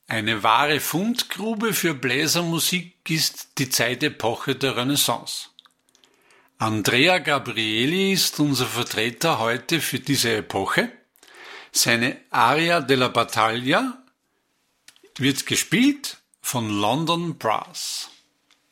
Eine wahre Fundgrube für Bläsermusik ist die Zeitepoche der Renaissance. Andrea Gabrieli ist unser Vertreter heute für diese Epoche. Seine Aria della Battaglia wird gespielt von London Brass.